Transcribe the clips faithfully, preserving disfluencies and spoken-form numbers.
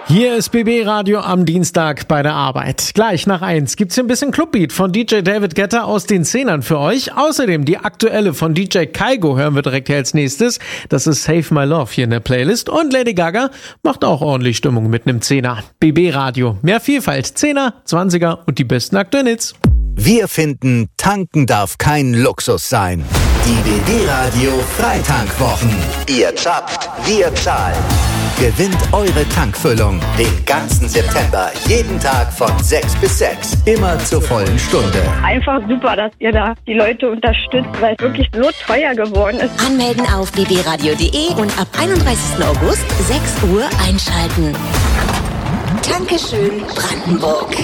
Hier ist B B Radio am Dienstag bei der Arbeit. Gleich nach eins gibt's hier ein bisschen Clubbeat von D J David Guetta aus den Zehnern für euch. Außerdem die aktuelle von D J Kygo hören wir direkt hier als nächstes. Das ist Save My Love hier in der Playlist. Und Lady Gaga macht auch ordentlich Stimmung mit einem Zehner. B B Radio. Mehr Vielfalt. Zehner, Zwanziger und die besten aktuellen Hits. Wir finden, tanken darf kein Luxus sein. Die B B Radio Freitankwwochen. Ihr zappt, wir zahlen. Gewinnt eure Tankfüllung den ganzen September, jeden Tag von sechs bis sechs, immer zur vollen Stunde. Einfach super, dass ihr da die Leute unterstützt, weil es wirklich so teuer geworden ist. Anmelden auf b b radio punkt d e und ab einunddreißigsten August sechs Uhr einschalten. Dankeschön, Brandenburg.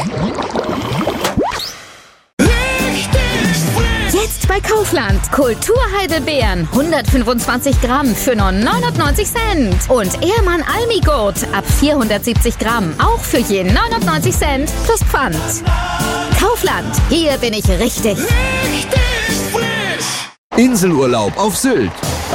Jetzt bei Kaufland. Kulturheidelbeeren. hundertfünfundzwanzig Gramm für nur neunundneunzig Cent. Und Ehrmann Almigurt ab vierhundertsiebzig Gramm. Auch für je neunundneunzig Cent plus Pfand. Kaufland. Hier bin ich richtig. Richtig frisch. Inselurlaub auf Sylt.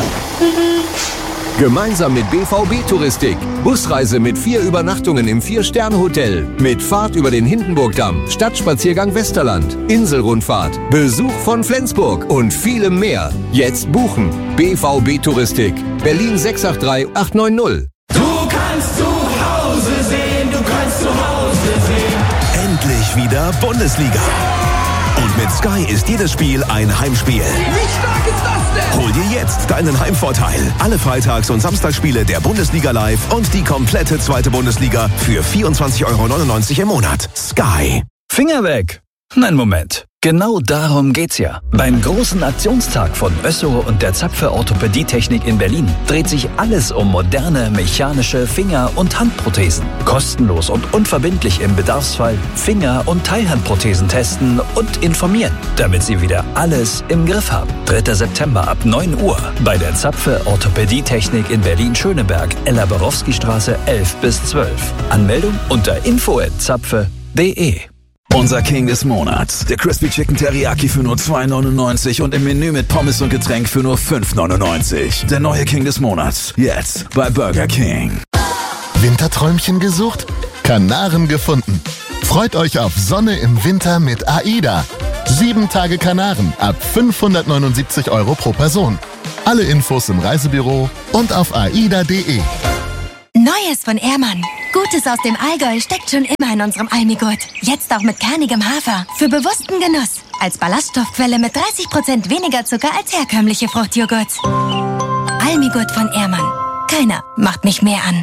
Gemeinsam mit B V B-Touristik. Busreise mit vier Übernachtungen im Vier-Sterne-Hotel. Mit Fahrt über den Hindenburgdamm, Stadtspaziergang Westerland, Inselrundfahrt, Besuch von Flensburg und vielem mehr. Jetzt buchen. B V B-Touristik. Berlin sechs acht drei acht neun null. Du kannst zu Hause sehen, du kannst zu Hause sehen. Endlich wieder Bundesliga. Und mit Sky ist jedes Spiel ein Heimspiel. Wie stark ist das denn? Hol dir jetzt deinen Heimvorteil. Alle Freitags- und Samstagsspiele der Bundesliga live und die komplette zweite Bundesliga für vierundzwanzig Euro neunundneunzig im Monat. Sky. Finger weg. Nein, Moment. Genau darum geht's ja. Beim großen Aktionstag von Össo und der Zapfe Orthopädietechnik in Berlin dreht sich alles um moderne mechanische Finger- und Handprothesen. Kostenlos und unverbindlich im Bedarfsfall Finger- und Teilhandprothesen testen und informieren, damit Sie wieder alles im Griff haben. dritter September ab neun Uhr bei der Zapfe Orthopädietechnik in Berlin-Schöneberg, Ella-Borowski-Straße elf bis zwölf. Anmeldung unter info at zapfe punkt d e. Unser King des Monats. Der Crispy Chicken Teriyaki für nur zwei neunundneunzig und im Menü mit Pommes und Getränk für nur fünf neunundneunzig. Der neue King des Monats. Jetzt bei Burger King. Winterträumchen gesucht? Kanaren gefunden. Freut euch auf Sonne im Winter mit AIDA. Sieben Tage Kanaren ab fünfhundertneunundsiebzig Euro pro Person. Alle Infos im Reisebüro und auf aida punkt d e. Neues von Ehrmann. Gutes aus dem Allgäu steckt schon immer in unserem Almigurt. Jetzt auch mit kernigem Hafer. Für bewussten Genuss. Als Ballaststoffquelle mit dreißig Prozent weniger Zucker als herkömmliche Fruchtjoghurts. Almigurt von Ehrmann. Keiner macht mich mehr an.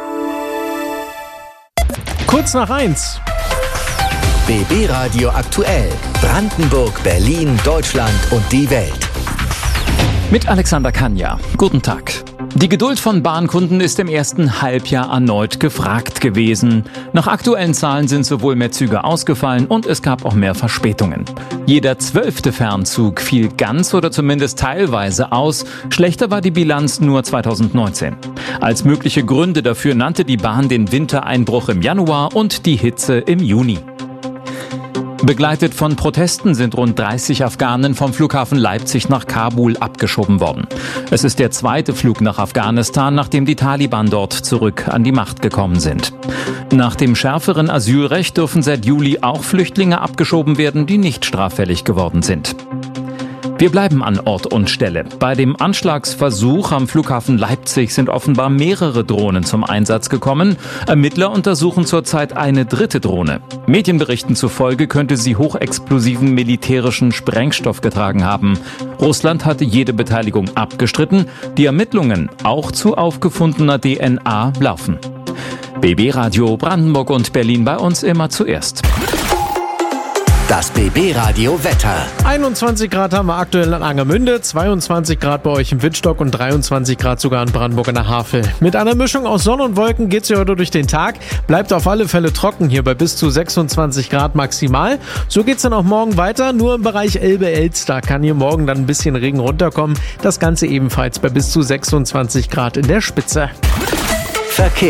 Kurz nach eins. B B Radio aktuell. Brandenburg, Berlin, Deutschland und die Welt. Mit Alexander Kanja. Guten Tag. Die Geduld von Bahnkunden ist im ersten Halbjahr erneut gefragt gewesen. Nach aktuellen Zahlen sind sowohl mehr Züge ausgefallen und es gab auch mehr Verspätungen. Jeder zwölfte Fernzug fiel ganz oder zumindest teilweise aus. Schlechter war die Bilanz nur zweitausendneunzehn. Als mögliche Gründe dafür nannte die Bahn den Wintereinbruch im Januar und die Hitze im Juni. Begleitet von Protesten sind rund dreißig Afghanen vom Flughafen Leipzig nach Kabul abgeschoben worden. Es ist der zweite Flug nach Afghanistan, nachdem die Taliban dort zurück an die Macht gekommen sind. Nach dem schärferen Asylrecht dürfen seit Juli auch Flüchtlinge abgeschoben werden, die nicht straffällig geworden sind. Wir bleiben an Ort und Stelle. Bei dem Anschlagsversuch am Flughafen Leipzig sind offenbar mehrere Drohnen zum Einsatz gekommen. Ermittler untersuchen zurzeit eine dritte Drohne. Medienberichten zufolge könnte sie hochexplosiven militärischen Sprengstoff getragen haben. Russland hatte jede Beteiligung abgestritten. Die Ermittlungen, auch zu aufgefundener D N A, laufen. B B Radio Brandenburg und Berlin bei uns immer zuerst. Das B B Radio Wetter. einundzwanzig Grad haben wir aktuell in Angermünde, zweiundzwanzig Grad bei euch im Wittstock und dreiundzwanzig Grad sogar in Brandenburg an der Havel. Mit einer Mischung aus Sonne und Wolken geht's hier heute durch den Tag. Bleibt auf alle Fälle trocken hier bei bis zu sechsundzwanzig Grad maximal. So geht's dann auch morgen weiter. Nur im Bereich Elbe-Elster kann hier morgen dann ein bisschen Regen runterkommen. Das Ganze ebenfalls bei bis zu sechsundzwanzig Grad in der Spitze. Verkehr.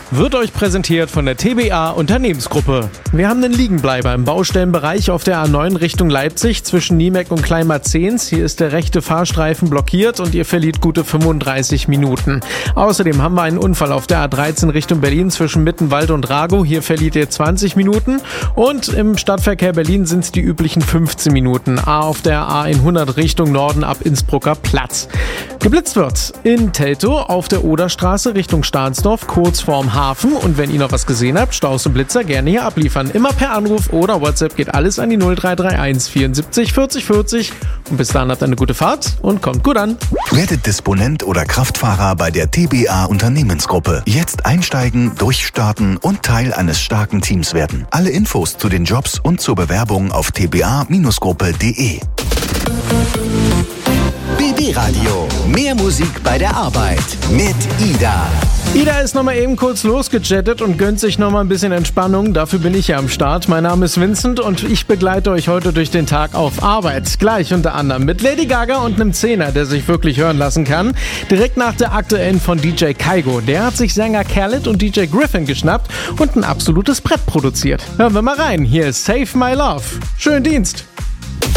wird euch präsentiert von der T B A Unternehmensgruppe. Wir haben einen Liegenbleiber im Baustellenbereich auf der A neun Richtung Leipzig zwischen Niemek und Kleinmarzens. Hier ist der rechte Fahrstreifen blockiert und ihr verliert gute fünfunddreißig Minuten. Außerdem haben wir einen Unfall auf der A dreizehn Richtung Berlin zwischen Mittenwald und Ragow. Hier verliert ihr zwanzig Minuten und im Stadtverkehr Berlin sind es die üblichen fünfzehn Minuten. A auf der A hundert Richtung Norden ab Innsbrucker Platz. Geblitzt wird in Teltow auf der Oderstraße Richtung Stahnsdorf, kurz vorm Hafen. Und wenn ihr noch was gesehen habt, Staus und Blitzer gerne hier abliefern. Immer per Anruf oder WhatsApp geht alles an die null drei drei eins vierundsiebzig vierzig vierzig. Und bis dahin habt ihr eine gute Fahrt und kommt gut an. Werdet Disponent oder Kraftfahrer bei der T B A Unternehmensgruppe. Jetzt einsteigen, durchstarten und Teil eines starken Teams werden. Alle Infos zu den Jobs und zur Bewerbung auf t b a Gruppe punkt de. B B Radio. Mehr Musik bei der Arbeit mit Ida. Ida ist nochmal eben kurz losgechattet und gönnt sich nochmal ein bisschen Entspannung. Dafür bin ich ja am Start. Mein Name ist Vincent und ich begleite euch heute durch den Tag auf Arbeit. Gleich unter anderem mit Lady Gaga und einem Zehner, der sich wirklich hören lassen kann. Direkt nach der aktuellen von D J Kaigo. Der hat sich Sänger Khaled und D J Griffin geschnappt und ein absolutes Brett produziert. Hören wir mal rein. Hier ist Save My Love. Schönen Dienst.